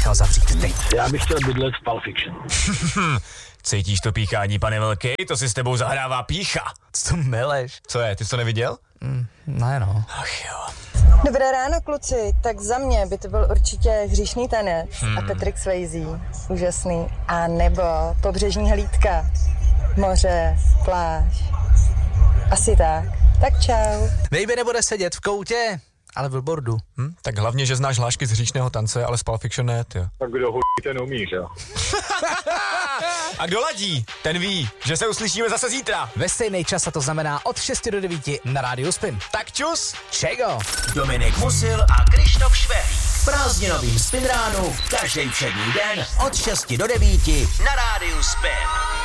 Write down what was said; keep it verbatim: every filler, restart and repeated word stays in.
nechal zavřít ty. Já bych chtěl bydlet v Pulp Fiction. Cítíš to píchání, pane Velký? To si s tebou zahrává pícha. Co to meleš? Co je, ty jsi to neviděl? Mm, ne no. Ach jo. Dobré ráno, kluci. Tak za mě by to byl určitě Hříšný tanec hmm. a Patrick Swayze. Úžasný. A nebo Pobřežní hlídka. Moře, pláž. Asi tak. Tak čau. Baby nebude sedět v koutě, ale v billboardu. Hm? Tak hlavně, že znáš hlášky z Hříšného tance, ale z Pulp Fiction ne, ty. Tak kdo hu... ten umí, že jo? A kdo ladí, ten ví, že se uslyšíme zase zítra. Ve stejný čas, a to znamená od šesti do devíti na Rádiu Spin. Tak čus. Čego? Dominik Musil a Krištof Švehlík. V prázdninovým Spin ránu každý všední den od šesti do devíti na Rádiu Spin.